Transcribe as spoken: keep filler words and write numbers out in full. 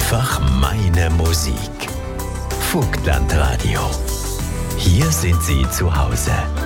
Einfach meine Musik. Vogtland Radio. Hier sind Sie zu Hause.